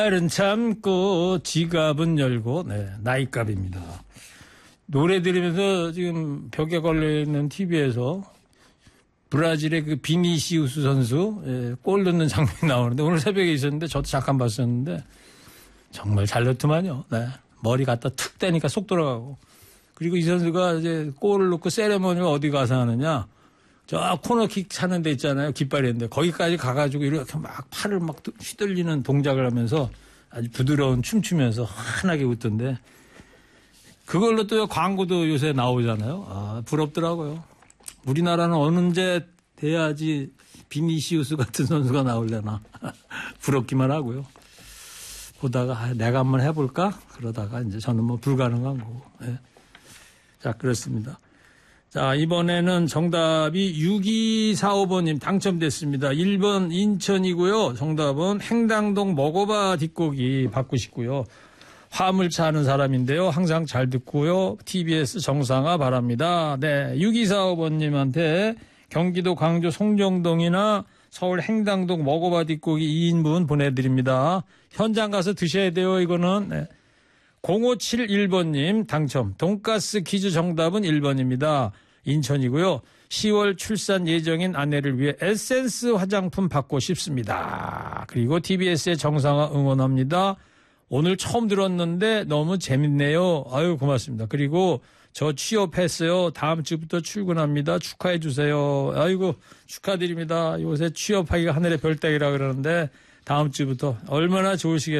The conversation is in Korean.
날은 참고 지갑은 열고 나이값입니다. 노래 들으면서 지금 벽에 걸려있는 TV에서 브라질의 그 비니시우스 선수 골 넣는 장면이 나오는데 오늘 새벽에 있었는데 저도 잠깐 봤었는데 정말 잘 넣더만요. 머리 갖다 툭 대니까 쏙 들어가고. 그리고 이 선수가 이제 골을 넣고 세레머니를 어디 가서 하느냐. 저 코너킥 차는 데 있잖아요. 깃발이었는데 거기까지 가가지고 이렇게 막 팔을 막 휘둘리는 동작을 하면서 아주 부드러운 춤추면서 환하게 웃던데 그걸로 또 광고도 요새 나오잖아요. 부럽더라고요. 우리나라는 언제 돼야지 비니시우스 같은 선수가 나오려나. 부럽기만 하고요. 보다가 내가 한번 해볼까? 그러다가 이제 저는 뭐 불가능한 거고. 네. 자, 그렇습니다. 자, 이번에는 정답이 6245번님 당첨됐습니다. 1번 인천이고요. 정답은 행당동 먹어봐 뒷고기 받고 싶고요. 화물차 하는 사람인데요. 항상 잘 듣고요. TBS 정상화 바랍니다. 네, 6245번님한테 경기도 광주 송정동이나 서울 행당동 먹어봐 뒷고기 2인분 보내드립니다. 현장 가서 드셔야 돼요. 이거는. 네. 0571번님 당첨. 돈가스 퀴즈 정답은 1번입니다. 인천이고요. 10월 출산 예정인 아내를 위해 에센스 화장품 받고 싶습니다. 그리고 TBS의 정상화 응원합니다. 오늘 처음 들었는데 너무 재밌네요. 아유 고맙습니다. 그리고 저 취업했어요. 다음 주부터 출근합니다. 축하해 주세요. 아이고 축하드립니다. 요새 취업하기가 하늘의 별따기라 그러는데 다음 주부터 얼마나 좋으시겠어요.